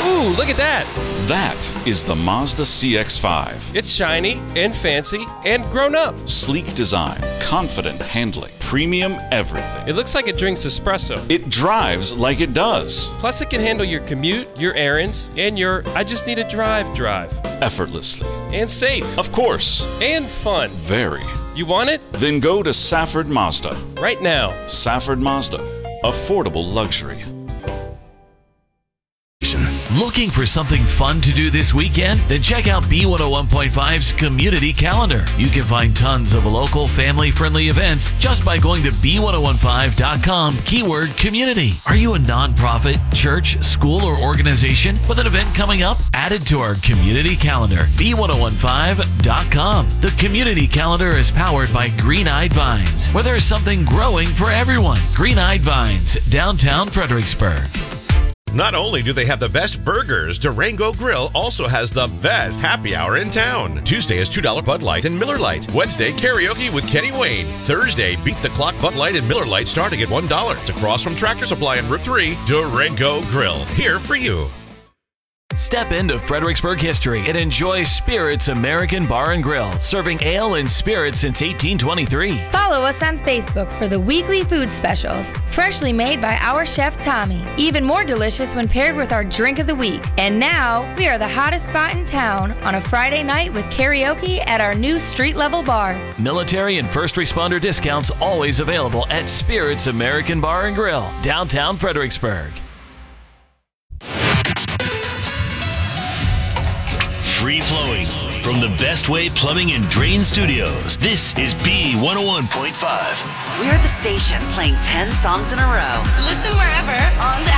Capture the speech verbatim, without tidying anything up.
Ooh, look at that. That is the Mazda C X five. It's shiny and fancy and grown up. Sleek design, confident handling, premium everything. It looks like it drinks espresso. It drives like it does. Plus, it can handle your commute, your errands, and your I just need a drive drive. Effortlessly. And safe. Of course. And fun. Very. You want it? Then go to Safford Mazda. Right now. Safford Mazda. Affordable luxury. Looking for something fun to do this weekend? Then check out B one oh one point five's Community Calendar. You can find tons of local family-friendly events just by going to B ten fifteen dot com, keyword community. Are you a nonprofit, church, school, or organization with an event coming up? Add it to our Community Calendar, B ten fifteen dot com. The Community Calendar is powered by Green Eyed Vines, where there's something growing for everyone. Green Eyed Vines, downtown Fredericksburg. Not only do they have the best burgers, Durango Grill also has the best happy hour in town. Tuesday is two dollar Bud Light and Miller Lite. Wednesday, karaoke with Kenny Wayne. Thursday, Beat the Clock Bud Light and Miller Lite starting at one dollar. It's across from Tractor Supply on Route three. Durango Grill, here for you. Step into Fredericksburg history and enjoy Spirits American Bar and Grill, serving ale and spirits since eighteen twenty-three. Follow us on Facebook for the weekly food specials, freshly made by our chef Tommy. Even more delicious when paired with our drink of the week. And now, we are the hottest spot in town on a Friday night with karaoke at our new street-level bar. Military and first responder discounts always available at Spirits American Bar and Grill, downtown Fredericksburg. Free flowing from the Best Way Plumbing and Drain Studios. This is B one oh one point five. We're the station playing ten songs in a row. Listen wherever on the